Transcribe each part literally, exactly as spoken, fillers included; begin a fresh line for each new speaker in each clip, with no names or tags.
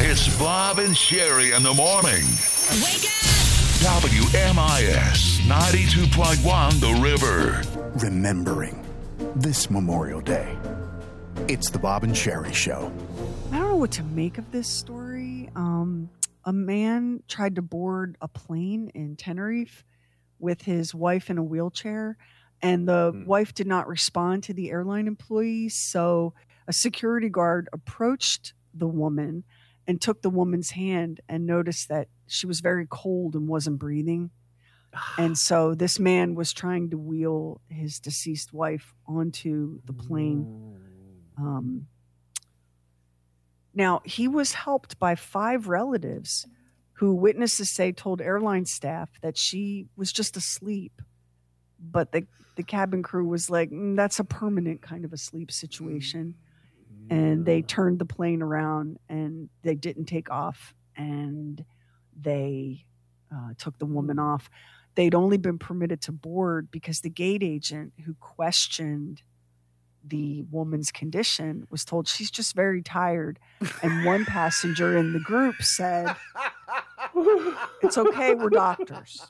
It's Bob and Sherry in the morning.
Wake up!
W M I S ninety-two point one The River.
Remembering this Memorial Day. It's the Bob and Sherry Show.
I don't know what to make of this story. Um, a man tried to board a plane in Tenerife with his wife in a wheelchair, and the mm. wife did not respond to the airline employees. So a security guard approached the woman and took the woman's hand and noticed that she was very cold and wasn't breathing. And so this man was trying to wheel his deceased wife onto the plane. Um, now, he was helped by five relatives who witnesses say told airline staff that she was just asleep. But the, the cabin crew was like, mm, that's a permanent kind of a sleep situation. And they turned the plane around and they didn't take off. And they uh, took the woman off. They'd only been permitted to board because the gate agent who questioned the woman's condition was told she's just very tired. And one passenger in the group said, it's okay, we're doctors.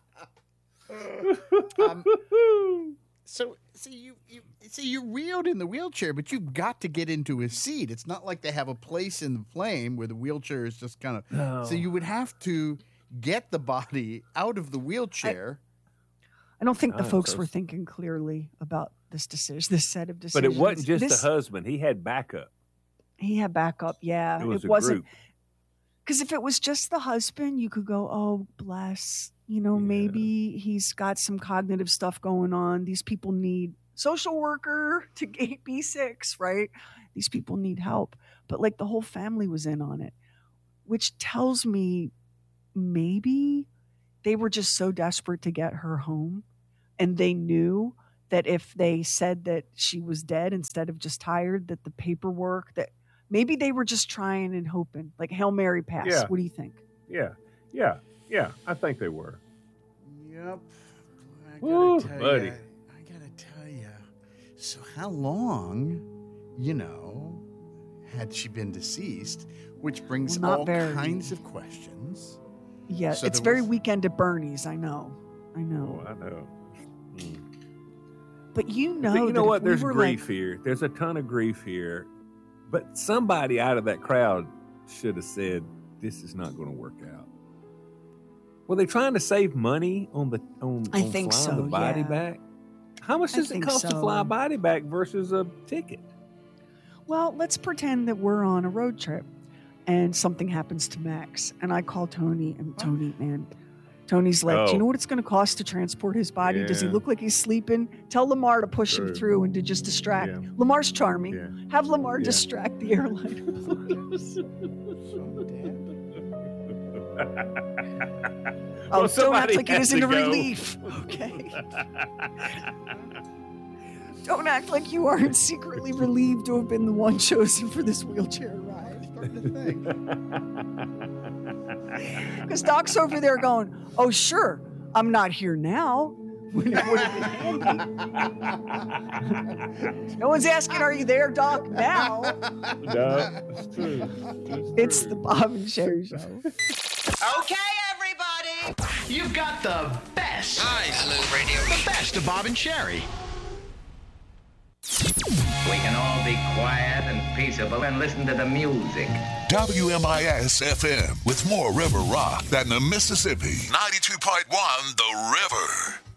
Um, so, see, you, you see, you're wheeled in the wheelchair, but you've got to get into a seat. It's not like they have a place in the plane where the wheelchair is just kind of. No. So you would have to get the body out of the wheelchair.
I, I don't think the
oh,
folks
so
were thinking clearly about this decision, this set of decisions.
But it wasn't just
this,
the husband; he had backup.
He had backup. Yeah,
it, was
it wasn't.
Group.
Because if it was just the husband, you could go, oh, bless. You know, yeah. maybe he's got some cognitive stuff going on. These people need social worker to gate B six, right? These people need help. But like the whole family was in on it, which tells me maybe they were just so desperate to get her home. And they knew that if they said that she was dead instead of just tired, that the paperwork, that maybe they were just trying and hoping, like Hail Mary pass.
Yeah.
What do you think?
Yeah, yeah. Yeah, I think they were.
Yep. I gotta
Woo,
tell
buddy.
You, I gotta tell you. So how long, you know, had she been deceased? Which brings
well,
all
very.
kinds of questions.
Yeah,
so
it's very
was...
Weekend at Bernie's. I know. I know.
Oh, I know. Mm.
But you know,
but you know
that
what?
we
There's
were
grief
like...
here. There's a ton of grief here. But somebody out of that crowd should have said, "This is not going to work out." Were they trying to save money on the on,
I
on
think
flying
so,
the body
yeah.
back? How much does
I
it cost
so.
to fly a body back versus a ticket?
Well, let's pretend that we're on a road trip and something happens to Max, and I call Tony, and Tony, man, Tony's like,
oh.
do you know what it's going to cost to transport his body?
Yeah.
Does he look like he's sleeping? Tell Lamar to push
True.
him through and to just distract.
Yeah.
Lamar's charming.
Yeah.
Have Lamar
Yeah.
distract the airline employees. Oh,
Well,
don't act
somebody
like it
has
isn't
to
a
go.
relief. Okay. Don't act like you aren't secretly relieved to have been the one chosen for this wheelchair ride. Because Doc's over there going, oh, sure, I'm not here now. When it would have been handy. No one's asking, are you there, Doc, now?
No, it's true. It's,
It's
true.
the Bob and Sherry Show.
Okay, everybody. You've got the best.
Nice. Hello, radio.
The best of Bob and Sherry.
We can all be quiet and peaceable and listen to the music.
W M I S F M with more river rock than the Mississippi. ninety-two point one The River.